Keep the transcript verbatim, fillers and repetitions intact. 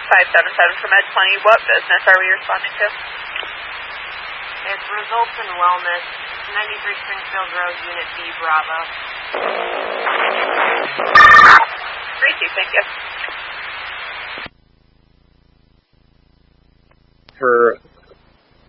five seven seven from Ed twenty. What business are we responding to? It's Results in Wellness, ninety-three Springfield Road, Unit B, Bravo. Great, thank you.